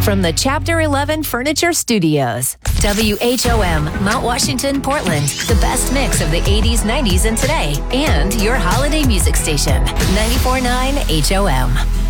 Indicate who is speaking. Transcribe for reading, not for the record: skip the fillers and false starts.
Speaker 1: From the Chapter 11 Furniture Studios, WHOM, Mount Washington, Portland, the best mix of the 80s, 90s, and today, and your holiday music station, 94.9 HOM.